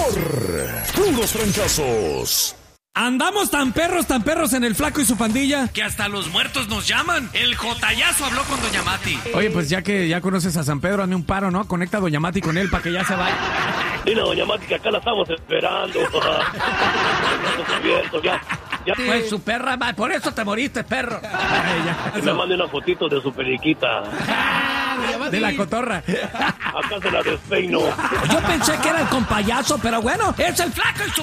Puros Trancazos. Andamos tan perros en el Flaco y su pandilla, que hasta los muertos nos llaman. El Jotayazo habló con Doña Mati. Oye, pues ya que ya conoces a San Pedro, hazme un paro, ¿no? Conecta a Doña Mati con él para que ya se vaya. Dile a Doña Mati que acá la estamos esperando. Ya. Pues su perra, por eso te moriste, perro. Que me mande una fotito de su periquita. De la cotorra. Acá se la despeino. Yo pensé que era el compayazo, pero bueno, es el Flaco y su